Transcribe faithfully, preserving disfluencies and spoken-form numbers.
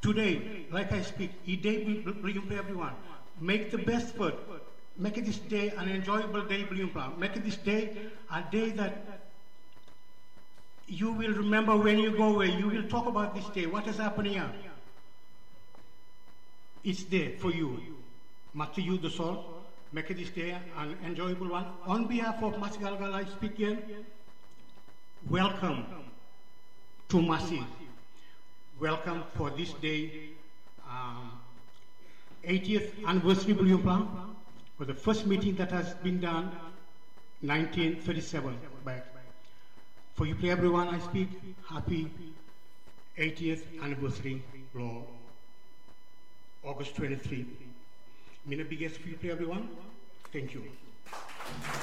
Today, like I speak, each day believe everyone. Make the best effort. Make this day an enjoyable day, believe plan. Make this day a day that you will remember when you go away. You will talk about this day. What is happening here? It's there for you. Master you the soul. Make this day an enjoyable one. On behalf of Mas Galgal, I speak again. Welcome to Masi. Welcome for this day, um, eightieth anniversary Believe Plan, for the first meeting that has been done nineteen thirty-seven back. For you, everyone, I speak happy eightieth anniversary, Lord. August twenty-third. Mina biggest for you, everyone. Thank you.